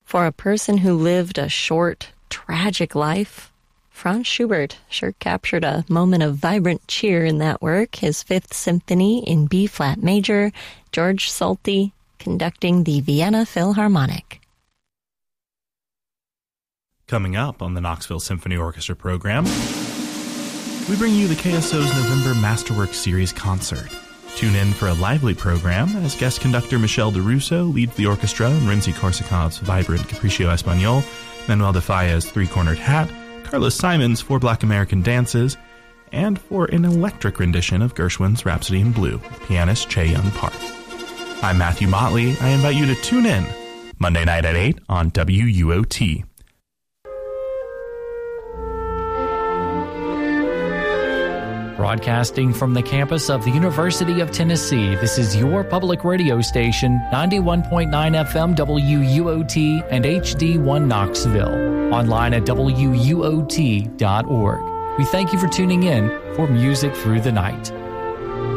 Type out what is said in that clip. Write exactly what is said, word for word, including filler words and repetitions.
For a person who lived a short, tragic life, Franz Schubert sure captured a moment of vibrant cheer in that work, his Fifth Symphony in B-flat major, George Solti conducting the Vienna Philharmonic. Coming up on the Knoxville Symphony Orchestra program, we bring you the K S O's November Masterworks Series concert. Tune in for a lively program as guest conductor Michel DeRusso leads the orchestra in Rimsky-Korsakov's vibrant Capriccio Espagnol, Manuel de Falla's Three-Cornered Hat, Carlos Simon's Four Black American Dances, and for an electric rendition of Gershwin's Rhapsody in Blue with pianist Che Young Park. I'm Matthew Motley. I invite you to tune in Monday night at eight on W U O T. Broadcasting from the campus of the University of Tennessee, this is your public radio station, ninety-one point nine F M W U O T and H D one Knoxville. Online at W U O T dot org. We thank you for tuning in for Music Through the Night.